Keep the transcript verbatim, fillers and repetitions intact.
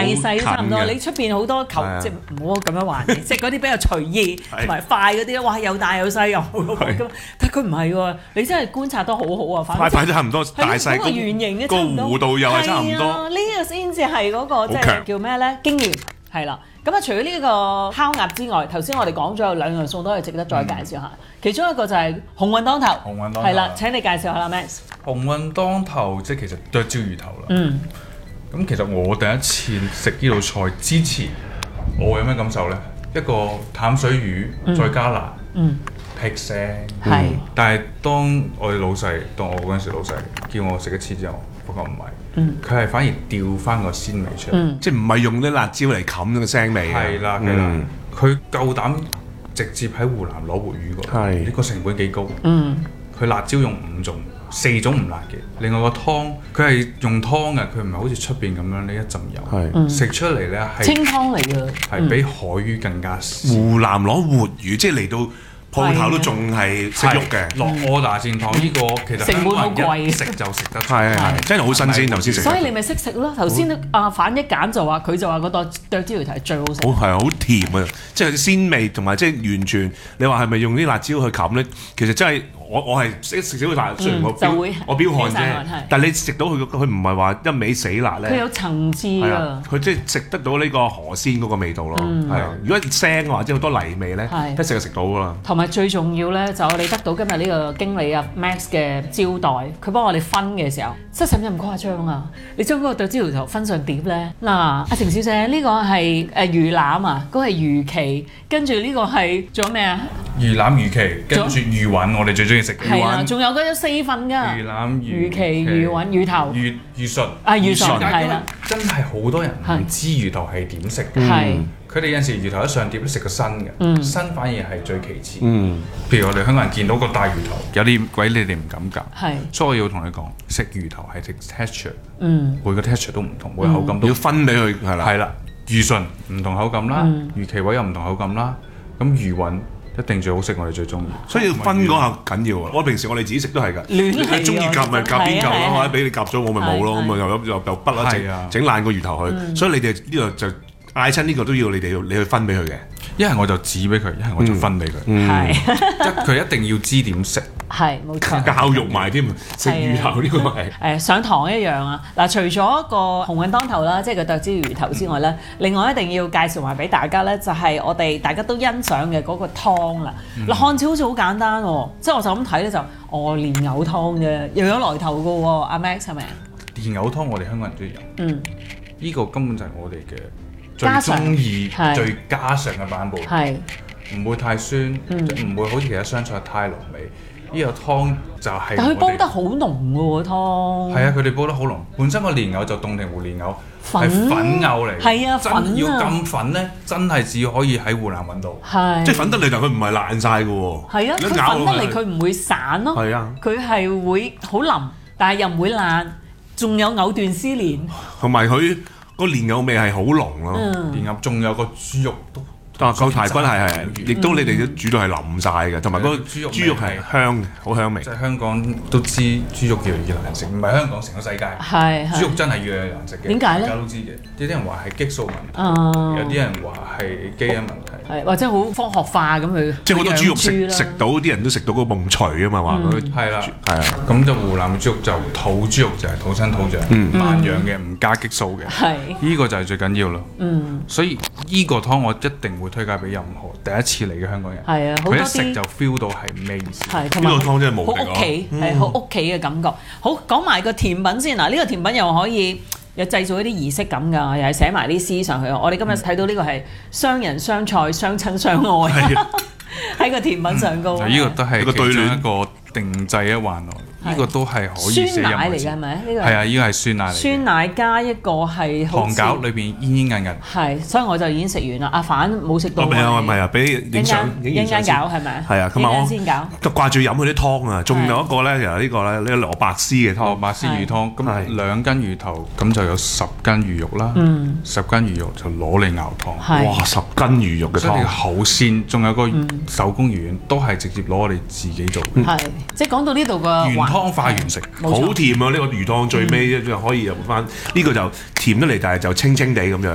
細差唔多。你出邊好多球即係唔好咁樣話嘅，即係嗰啲比較隨意同埋快嗰啲咧，哇又大又細又好咁。但係佢唔係喎，你真係觀察得好好啊！ 快快都差唔多，大細個圓形嘅個弧度又係差唔多。 呢個先至係嗰個即係叫咩咧？經驗係啦。咁啊，除咗呢個烤鴨之外，頭先我哋講咗有兩樣餸都係值得再介紹下。其中一個就係鴻運當頭， 鴻運當頭係啦，請你介紹下啦 ，Max。 鴻運當頭即係其實剁椒魚頭啦。 嗯。 咁其實我第一次食呢道菜之前，我有咩感受咧？一個淡水魚再加辣， 嗯， 劈聲。 係。 但係當我哋老細，當我嗰陣時老細叫我食一次之後，發覺唔係。嗯，佢係反而調翻個鮮味出嚟， 嗯， 即係唔係用啲辣椒嚟冚個腥味嘅。 係啦，係啦，佢夠膽直接喺湖南攞活魚㗎，係呢個成本幾高。嗯，佢辣椒用五種，四種唔辣嘅。另外個湯佢係用湯嘅，佢唔係好似出邊咁樣呢一浸油，係食出嚟咧係清湯嚟嘅， 係比海魚更加鮮。 湖南攞活魚，即係嚟到鋪頭都仲係識喐嘅， 落柯打鮮湯呢個其實成本好貴， 食就食得， 係係真係好新鮮頭先食。 所以你咪識食咯。頭先阿反一揀就話佢就話嗰個剁椒魚頭係最好食。 好係好甜啊！即係鮮味同埋即係完全，你話係咪用啲辣椒去冚咧？其實真係我我係食食少啲辣，雖然我標我標汗啫，但係你食到佢佢唔係話一味死辣咧。 佢有層次啊！ 佢即係食得到呢個河鮮嗰個味道咯。係啊，如果腥嘅話，即係好多泥味咧，一食就食到噶啦。 同埋最重要咧，就我哋得到今日呢個經理啊 Max 嘅招待，佢幫我哋分嘅時候，真係使唔使咁誇張啊？你將嗰個剁椒魚頭分上碟咧，嗱，阿程小姐呢個係誒魚腩啊，嗰個係魚鰭，跟住呢個係仲有咩啊？ 魚腩魚鰭，跟住魚韻，我哋最中意食嘅。 係啊，仲有嗰有四份㗎。魚腩、 魚鰭、魚韻、魚頭、 魚魚唇。 啊，魚唇係啦。 真係好多人唔知魚頭係點食嘅。 係。佢哋有陣時魚頭一上碟都食個身嘅，身反而係最其次。譬如我哋香港人見到個大魚頭，有啲鬼你哋唔敢夾。係。所以我要同你講，食魚頭係食 texture。嗯。每個 texture 都唔同，每個口感都要分俾佢係啦。係啦， 魚唇唔同口感啦，魚鰭位又唔同口感啦，咁魚韻。一定最好食，我哋最中意， 所以要分嗰下緊要啊！我平時我哋自己食都係㗎，你中意夾咪夾邊嚿咯，或者俾你夾咗我咪冇咯，咁啊又又又不啦整整爛個魚頭去，所以你哋呢度就嗌親呢個都要你哋要你去分俾佢嘅。 一係我就指俾佢，一係我就分俾佢。係，一佢一定要知點食。係冇錯。 教育埋添，食魚頭呢個係。 誒上堂一樣啊！嗱，除咗個鴻運當頭啦，即係個剁椒魚頭之外咧，另外一定要介紹埋俾大家咧，就係我哋大家都欣賞嘅嗰個湯啦。嗱，看似好似好簡單喎，即係我就咁睇咧就，哦蓮藕湯啫，又有來頭嘅喎，阿 Max 係咪啊？ 蓮藕湯我哋香港人都要飲。嗯。呢個根本就係我哋嘅。最中意最家常嘅版本，係唔會太酸，唔會好似其他湘菜太濃味。呢個湯就係， 但佢煲得好濃嘅喎湯。 係啊，佢哋煲得好濃。本身個蓮藕就洞庭湖蓮藕係粉藕嚟， 係啊，粉啊。 要咁粉咧，真係只可以喺湖南揾到。 係， 即係粉得嚟，但佢唔係爛晒嘅喎。 係啊，佢粉得嚟，佢唔會散咯。係啊，佢係會好腍，但係又唔會爛，仲有藕斷絲連。 同埋佢。個蓮藕味係好濃咯， 蓮藕仲有個豬肉都， 啊個排骨係係，亦都你哋都煮到係腍晒嘅，同埋嗰個豬肉係香嘅，好香味。 即係香港都知豬肉越嚟越難食，唔係香港成個世界。係豬肉真係越嚟越難食嘅。 點解咧？ 大家都知嘅，有啲人話係激素問題，有啲人話係基因問題， 係或者好科學化咁去。 即係好多豬肉食食到啲人都食到個夢除啊嘛話佢。 係啦，係啊，咁就湖南豬肉就土豬肉就係土生土長，慢養嘅，唔加激素嘅。係。呢個就係最緊要咯。嗯。所以呢個湯我一定會推介俾任何第一次嚟嘅香港人。係啊，佢一食就 feel 到係咩意思。係，同埋呢個湯真係無敵咯。好屋企係好屋企嘅感覺。好，講埋個甜品先嗱，呢個甜品又可以有製造一啲儀式感㗎，又係寫埋啲詩上去。我哋今日睇到呢個係雙人雙菜雙親相愛喺個甜品上高。 呢個都係其中一個定製一環咯。呢個都係可以寫酸奶嚟嘅係咪？呢個係啊，呢個係酸奶嚟。酸奶加一個係糖餃，裏邊煙煙韌韌。 係，所以我就已經食完啦。阿反冇食到。 唔係啊，唔係啊，俾影相影影相餃係咪？ 係啊，同埋我先餃。 就掛住飲佢啲湯啊，仲有一個咧，就係呢個咧，呢個蘿蔔絲嘅湯。 蘿蔔絲魚湯，咁兩斤魚頭，咁就有十斤魚肉啦。嗯。十斤魚肉就攞嚟熬湯。 哇！十斤魚肉嘅湯。 所以好鮮，仲有個手工魚丸，都係直接攞我哋自己做。 係，即係講到呢度個。 湯化原食， 好甜啊！呢個魚湯最尾就可以入翻，呢個就甜得嚟，但係就清清地咁樣。